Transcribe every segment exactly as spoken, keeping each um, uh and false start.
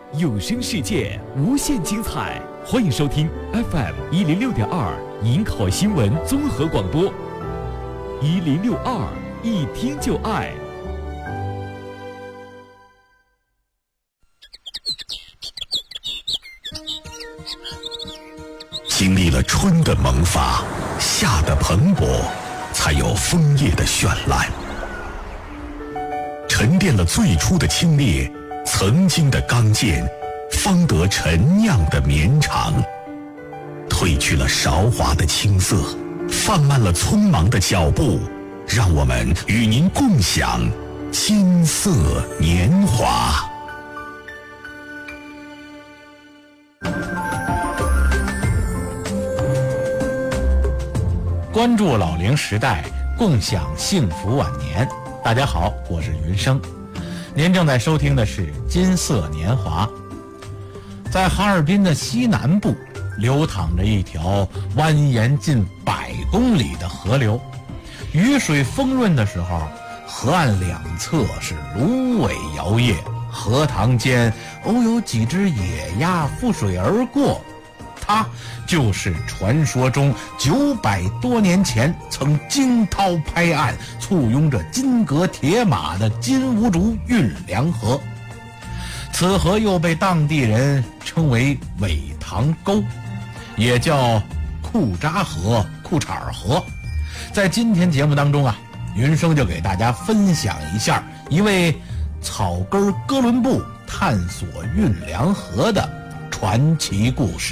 有声世界无限精彩，欢迎收听 F M 一零六点二营口新闻综合广播，一零六二一听就爱。 经历了春的萌发，夏的蓬勃，才有枫叶的绚烂。沉淀了最初的清冽，曾经的刚健，方得陈酿的绵长。褪去了韶华的青涩，放慢了匆忙的脚步，让我们与您共享金色年华。 关注老龄时代，共享幸福晚年。大家好，我是云生，您正在收听的是金色年华。在哈尔滨的西南部流淌着一条蜿蜒近百公里的河流，雨水丰润的时候，河岸两侧是芦苇摇曳，河塘间偶有几只野鸭覆水而过。它就是传说中九百多年前曾惊涛拍岸，簇拥着金戈铁马的金兀术运粮河。此河又被当地人称为尾塘沟，也叫裤扎河、裤衩河。在今天节目当中啊，云生就给大家分享一下一位草根哥伦布探索运粮河的传奇故事。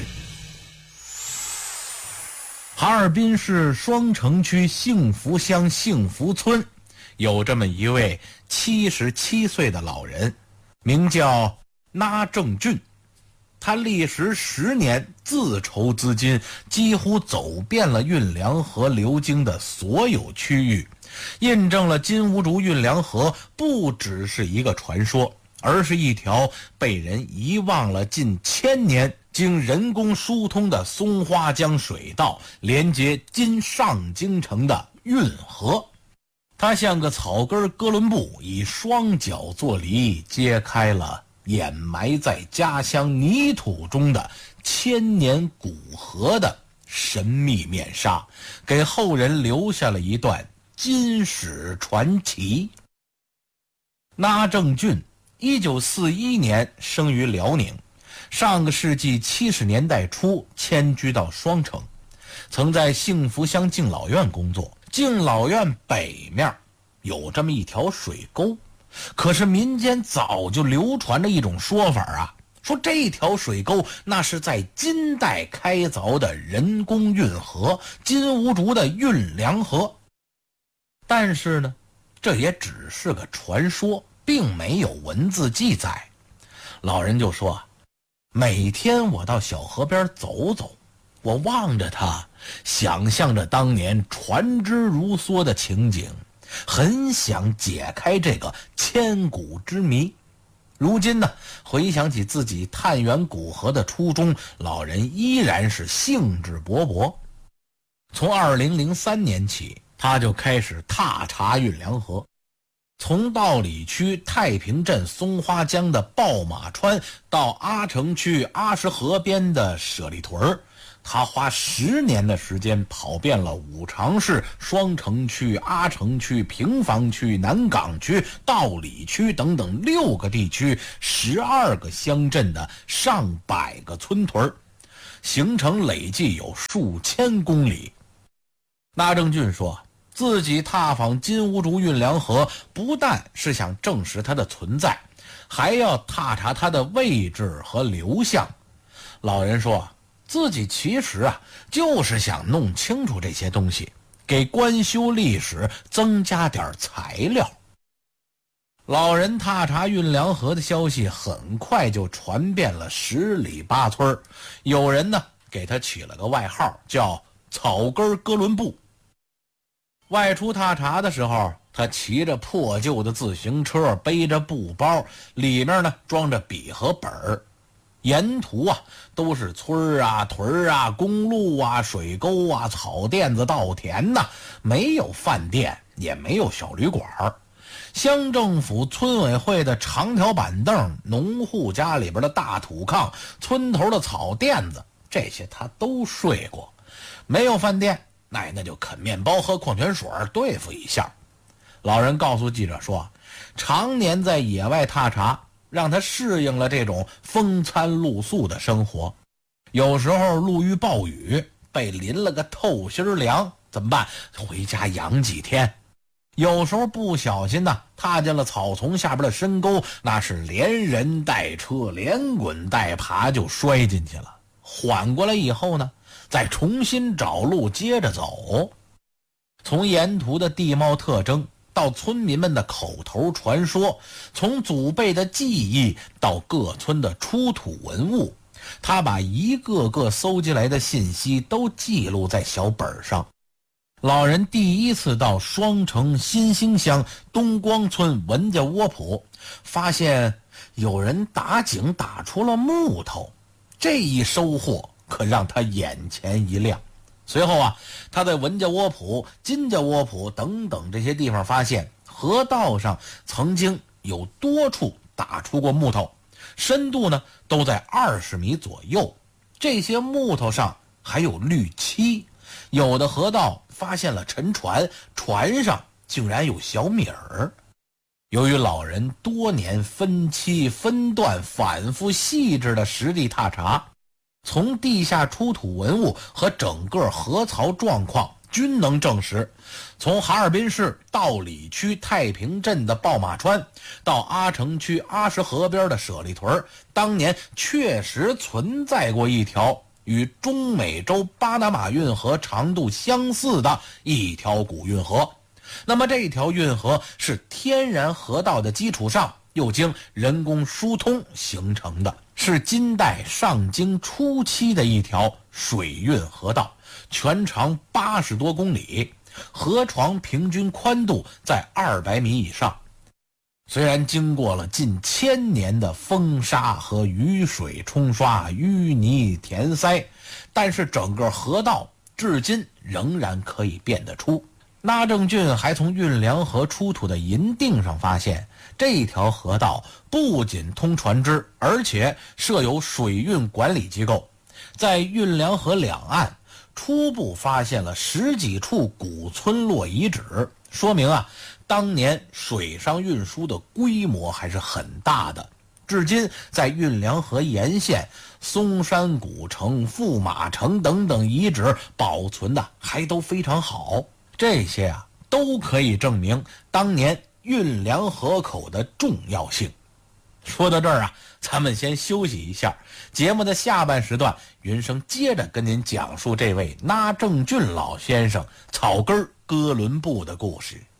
哈尔滨市双城区幸福乡幸福村有这么一位七十七岁的老人，名叫那正俊。他历时十年自筹资金，几乎走遍了运粮河流经的所有区域，印证了金兀术运粮河不只是一个传说，而是一条被人遗忘了近千年经人工疏通的松花江水道连接今上京城的运河。它像个草根哥伦布，以双脚作犁，揭开了掩埋在家乡泥土中的千年古河的神秘面纱，给后人留下了一段金史传奇。那正俊一九四一年生于辽宁，上个世纪七十年代初迁居到双城，曾在幸福乡敬老院工作。敬老院北面有这么一条水沟，可是民间早就流传着一种说法啊，说这条水沟那是在金代开凿的人工运河，金兀术的运粮河。但是呢，这也只是个传说，并没有文字记载。老人就说，每天我到小河边走走，我望着它，想象着当年船只如梭的情景，很想解开这个千古之谜。如今呢，回想起自己探源古河的初衷，老人依然是兴致勃勃。从二零零三年起，他就开始踏查运粮河，从道里区太平镇松花江的爆马川到阿城区阿什河边的舍利屯，他花十年的时间跑遍了五常市、双城区、阿城区、平房区、南岗区、道里区等等六个地区、十二个乡镇的上百个村屯，行程累计有数千公里。那正俊说，自己踏访金兀术运粮河，不但是想证实它的存在，还要踏查它的位置和流向。老人说，自己其实啊，就是想弄清楚这些东西，给官修历史增加点材料。老人踏查运粮河的消息很快就传遍了十里八村，有人呢给他起了个外号，叫草根哥伦布。外出踏查的时候，他骑着破旧的自行车，背着布包，里面呢装着笔和本儿。沿途啊都是村啊、屯啊、公路啊、水沟啊、草甸子、稻田呐、啊，没有饭店，也没有小旅馆。 乡政府村委会的长条板凳，农户家里边的大土炕，村头的草垫子，这些他都睡过。没有饭店，那那就啃面包喝矿泉水对付一下。老人告诉记者说，常年在野外踏查，让他适应了这种风餐露宿的生活。有时候路遇暴雨，被淋了个透心凉，怎么办？回家养几天。有时候不小心呢，踏进了草丛下边的深沟，那是连人带车连滚带爬就摔进去了。缓过来以后呢，再重新找路接着走。从沿途的地貌特征到村民们的口头传说，从祖辈的记忆到各村的出土文物，他把一个个搜集来的信息都记录在小本上。老人第一次到双城新兴乡东光村文家窝圃，发现有人打井打出了木头，这一收获可让他眼前一亮。随后啊，他在文家窝圃、金家窝圃等等这些地方发现，河道上曾经有多处打出过木头，深度呢都在二十米左右。这些木头上还有绿漆，有的河道发现了沉船，船上竟然有小米儿。由于老人多年分期分段反复细致的实地踏查，从地下出土文物和整个河槽状况均能证实，从哈尔滨市道里区太平镇的爆马川到阿城区阿什河边的舍利屯，当年确实存在过一条与中美洲巴拿马运河长度相似的一条古运河。那么这条运河是天然河道的基础上又经人工疏通形成的，是金代上京初期的一条水运河道，全长八十多公里，河床平均宽度在二百米以上。虽然经过了近千年的风沙和雨水冲刷、淤泥填塞，但是整个河道至今仍然可以辨得出。那正俊还从运粮河出土的银锭上发现，这条河道不仅通船只，而且设有水运管理机构。在运粮河两岸初步发现了十几处古村落遗址，说明啊，当年水上运输的规模还是很大的。至今在运粮河沿线松山古城、驸马城等等遗址保存的还都非常好，这些啊都可以证明当年运粮河口的重要性。说到这儿啊，咱们先休息一下，节目的下半时段，云生接着跟您讲述这位那正俊老先生草根哥伦布的故事。